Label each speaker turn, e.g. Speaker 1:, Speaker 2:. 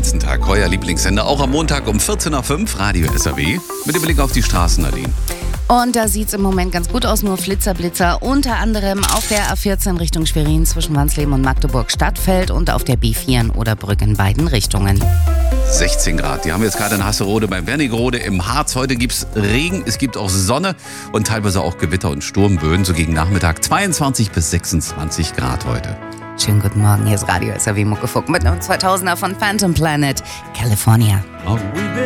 Speaker 1: letzten Tag. Euer Lieblingssender, auch am Montag um 14.05 Uhr, Radio SAW. Mit dem Blick auf die Straßen, Nadine.
Speaker 2: Und da sieht es im Moment ganz gut aus, nur Flitzer, unter anderem auf der A14 Richtung Schwerin zwischen Wansleben und Magdeburg-Stadtfeld und auf der B4 in Oderbrück in beiden Richtungen.
Speaker 1: 16 Grad, die haben wir jetzt gerade in Hasserode bei Wernigerode im Harz. Heute gibt es Regen, es gibt auch Sonne und teilweise auch Gewitter und Sturmböen. So gegen Nachmittag 22 bis 26 Grad heute.
Speaker 2: Schönen guten Morgen, hier ist Radio SAW Muckefuck mit einem 2000er von Phantom Planet, California.
Speaker 1: Oh.